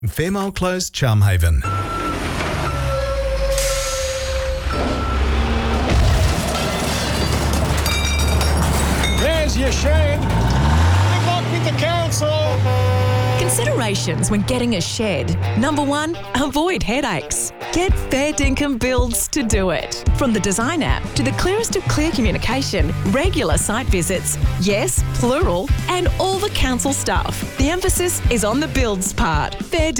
Fairmile Close, Charmhaven. There's your shed. Good luck with the council. Considerations when getting a shed. Number 1, avoid headaches. Get Fair Dinkum Builds to do it. From the design app to the clearest of clear communication, regular site visits, yes, plural, and all the council stuff. The emphasis is on the builds part. Fair